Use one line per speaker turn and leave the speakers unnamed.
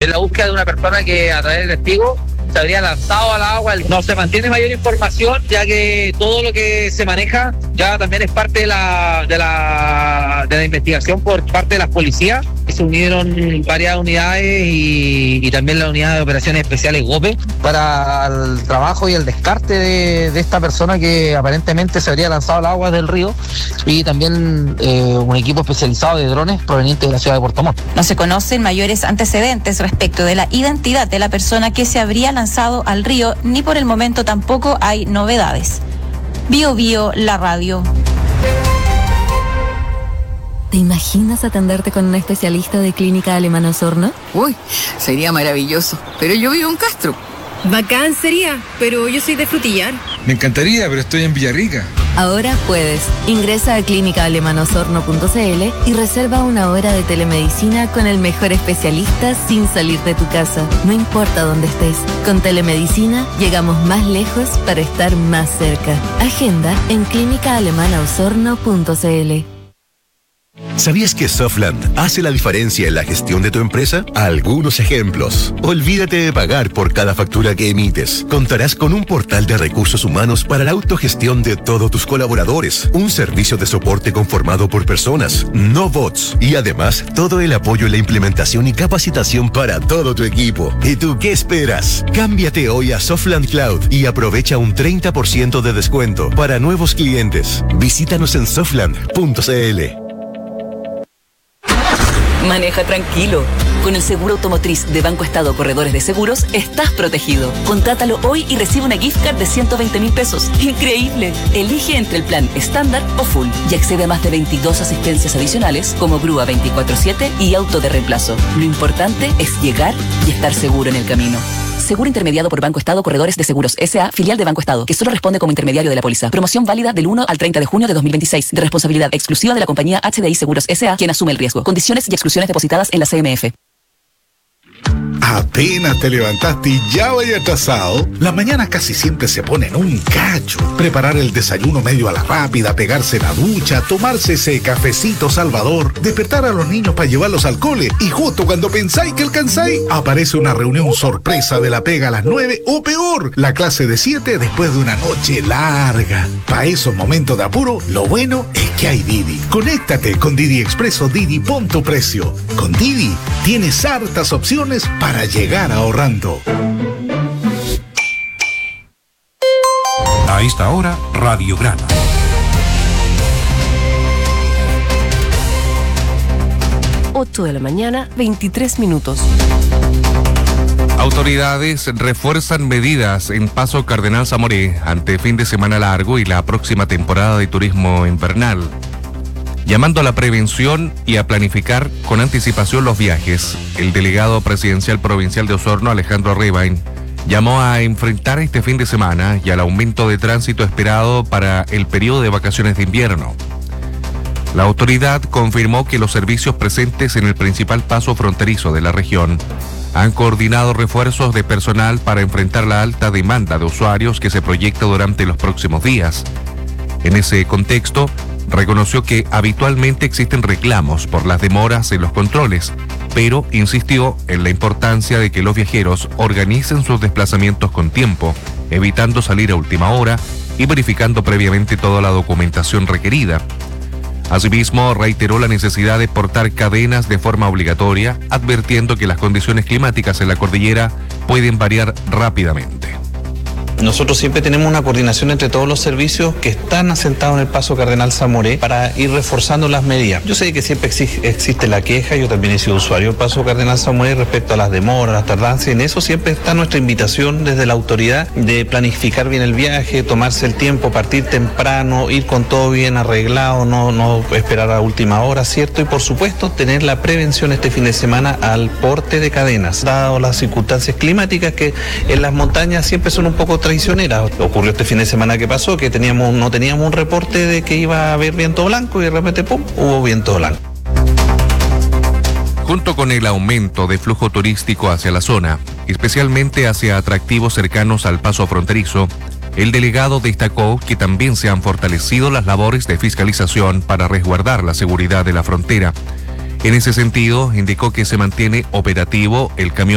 en la búsqueda de una persona que a través de testigos se habría lanzado al agua. No se mantiene mayor información, ya que todo lo que se maneja ya también es parte de la investigación por parte de las policías. Se unieron varias unidades y también la unidad de operaciones especiales GOPE para el trabajo y el descarte de esta persona que aparentemente se habría lanzado al agua del río, y también un equipo especializado de drones proveniente de la ciudad de Puerto Montt.
No se conocen mayores antecedentes respecto de la identidad de la persona que se habría lanzado al río, ni por el momento tampoco hay novedades. Bio Bio, la radio.
¿Te imaginas atenderte con un especialista de Clínica Alemana Osorno?
Uy, sería maravilloso, pero yo vivo en Castro.
Bacán sería, pero yo soy de Frutillar.
Me encantaría, pero estoy en Villarrica.
Ahora puedes. Ingresa a clínicaalemanosorno.cl y reserva una hora de telemedicina con el mejor especialista sin salir de tu casa. No importa dónde estés. Con telemedicina llegamos más lejos para estar más cerca. Agenda en clínicaalemanaosorno.cl.
¿Sabías que Softland hace la diferencia en la gestión de tu empresa? Algunos ejemplos. Olvídate de pagar por cada factura que emites. Contarás con un portal de recursos humanos para la autogestión de todos tus colaboradores. Un servicio de soporte conformado por personas, no bots. Y además, todo el apoyo en la implementación y capacitación para todo tu equipo. ¿Y tú qué esperas? Cámbiate hoy a Softland Cloud y aprovecha un 30% de descuento para nuevos clientes. Visítanos en softland.cl.
Maneja tranquilo. Con el seguro automotriz de Banco Estado Corredores de Seguros, estás protegido. Contrátalo hoy y recibe una gift card de 120.000 pesos. ¡Increíble! Elige entre el plan estándar o full y accede a más de 22 asistencias adicionales como grúa 24/7 y auto de reemplazo. Lo importante es llegar y estar seguro en el camino. Seguro intermediado por Banco Estado Corredores de Seguros S.A., filial de Banco Estado, que solo responde como intermediario de la póliza. Promoción válida del 1 al 30 de junio de 2026, de responsabilidad exclusiva de la compañía HDI Seguros S.A., quien asume el riesgo. Condiciones y exclusiones depositadas en la CMF.
Apenas te levantaste y ya vaya atrasado. Las mañanas casi siempre se ponen un cacho. Preparar el desayuno medio a la rápida, pegarse la ducha, tomarse ese cafecito salvador, despertar a los niños para llevarlos al cole, y justo cuando pensáis que alcanzáis, aparece una reunión sorpresa de la pega a las 9 o peor, la clase de 7 después de una noche larga. Para esos momentos de apuro, lo bueno es que hay Didi. Conéctate con Didi Expreso Didi, pon tu precio. Con Didi tienes hartas opciones para llegar ahorrando.
A esta hora, Radiograma.
Ocho de la mañana, 23 minutos.
Autoridades refuerzan medidas en Paso Cardenal Zamoré ante fin de semana largo y la próxima temporada de turismo invernal, llamando a la prevención y a planificar con anticipación los viajes. El delegado presidencial provincial de Osorno, Alejandro Rebain, llamó a enfrentar este fin de semana y al aumento de tránsito esperado para el periodo de vacaciones de invierno. La autoridad confirmó que los servicios presentes en el principal paso fronterizo de la región han coordinado refuerzos de personal para enfrentar la alta demanda de usuarios que se proyecta durante los próximos días. En ese contexto, reconoció que habitualmente existen reclamos por las demoras en los controles, pero insistió en la importancia de que los viajeros organicen sus desplazamientos con tiempo, evitando salir a última hora y verificando previamente toda la documentación requerida. Asimismo, reiteró la necesidad de portar cadenas de forma obligatoria, advirtiendo que las condiciones climáticas en la cordillera pueden variar rápidamente.
Nosotros siempre tenemos una coordinación entre todos los servicios que están asentados en el Paso Cardenal Zamoré para ir reforzando las medidas. Yo sé que siempre existe la queja, yo también he sido usuario del Paso Cardenal Zamoré respecto a las demoras, las tardancias. En eso siempre está nuestra invitación desde la autoridad de planificar bien el viaje, tomarse el tiempo, partir temprano, ir con todo bien arreglado, no esperar a última hora, ¿cierto? Y por supuesto tener la prevención este fin de semana al porte de cadenas, dado las circunstancias climáticas que en las montañas siempre son un poco traicioneras. Ocurrió este fin de semana que pasó que no teníamos un reporte de que iba a haber viento blanco y de repente ¡pum!, hubo viento blanco.
Junto con el aumento de flujo turístico hacia la zona, especialmente hacia atractivos cercanos al paso fronterizo, el delegado destacó que también se han fortalecido las labores de fiscalización para resguardar la seguridad de la frontera. En ese sentido, indicó que se mantiene operativo el camión